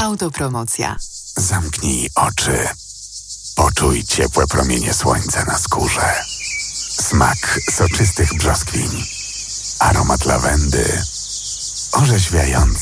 Autopromocja. Zamknij oczy. Poczuj ciepłe promienie słońca na skórze. Smak soczystych brzoskwiń. Aromat lawendy. Orzeźwiający.